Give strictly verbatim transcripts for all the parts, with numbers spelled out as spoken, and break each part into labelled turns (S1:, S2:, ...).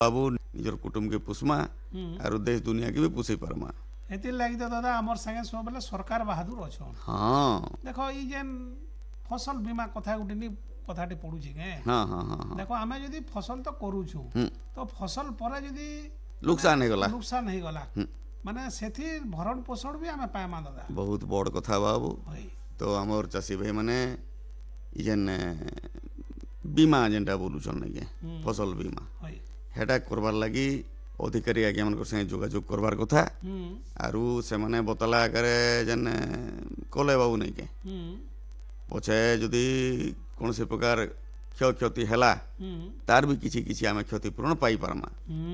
S1: बाबू निजर कुटुंब के पुषमा और देश दुनिया के भी पुषे परमा
S2: एतिर लगी तो दादा आमर संगे सब बेले सरकार बहादुर अच्छन।
S1: हाँ
S2: देखो ई जेन फसल बीमा कथा गुटे नी कथाटी पड़ुछि के
S1: हाँ हाँ हाँ
S2: देखो आमे जदी फसल तो करूछु तो फसल पर जदी
S1: नुकसान है गला
S2: नुकसान नहीं गला माने सेथि भरण पोषण भी आमे पाएमा दादा
S1: बहुत बड़ कथा बाबू।
S2: होई
S1: तो आमर चाषी भाई माने जेन बीमा जेनटा बोलुछन नहीं फसल बीमा
S2: होई
S1: हेटा करबार लगी अधिकारी आज्ञा मान संगे जोगाजोग करबार कथा आरु से माने बतला करे जेन कले बाबू नहीं के पछे जदि कौन से प्रकार क्ष क्षति हैला तार भी किछि किछि आमे क्षतिपूरण पाई पारमा।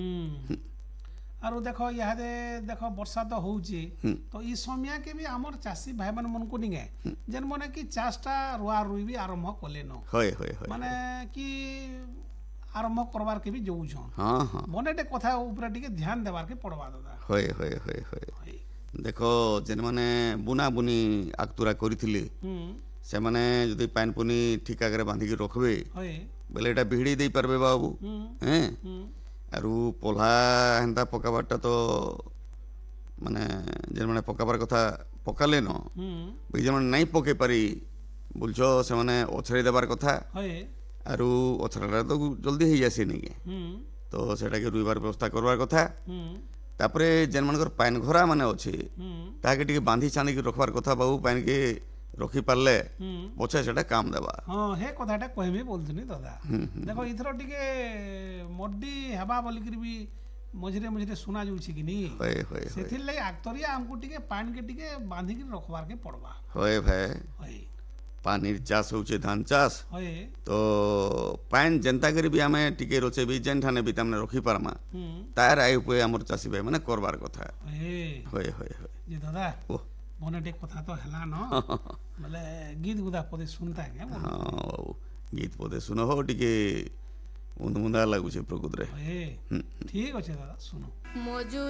S2: आरो देखो यादे देखो वर्षा तो होउची तो ई समय के भी हमर चासी भाई मन मन को निगे जेन माने कि चाषटा रुआ रुई भी आरंभ कले न
S1: होय होय होय
S2: माने कि आरंभ करबार के भी जोउ छन।
S1: हां हां
S2: मनेटे कथा ऊपर टिके ध्यान देबार के पड़वा दादा
S1: होय होय होय होय देखो जेन माने बुना बुनी आक्तुरा करिथिले से माने जदि पानी पुनी ठीक आगे बांधिकी रखबे
S2: होय
S1: बेले एटा भिड़ी दे पारबे बाबू हैं आरु पोल्हा हेन्ता पकाबारटा तो माने जेन माने पकाबार कथा पकाले न जेन माने नहीं पके पारी बुझो से माने ओछरे देबार कथा
S2: होय
S1: आरु ओछराटा तो जल्दी हो जासी नहीं के तो सेटा के रुइबार व्यवस्था करबार कथा तापरे जेन मानकर पान घरा माने अछि ताके टिके बांधी छानी के रखबार कथा बाबू पान के रखी पारले पछे सेटा काम देबा।
S2: हां हे कथाटा कहबे बोलथुनी दादा देखो इथरो टिके मड्डी हेबा बोलिकर भी मझरे मझरे सुना जाउछि कि नी
S1: होय होय
S2: सेथिर लई आक्तरिया हमको टिके पान के टिके बांधी के रखबार के पड़बा
S1: होय भाई
S2: होय
S1: पानी चाष होचे धान चाष
S2: होय
S1: तो पान जनता करी भी आमे टिके रोचे भी जेन ठाने भी तमने रखी पारमा तार आय पे हमर चासी भाई माने करबार कथा
S2: होय
S1: होय होय होय
S2: जी दादा
S1: ओ
S2: मनेटे कथा तो हला न माने गीत गुदा पदे सुनता के
S1: हां बाबू गीत पदे सुनो हो टिके मुंद मुंदा लागुचे प्रकृत रे
S2: ठीक अच्छे दादा सुनो।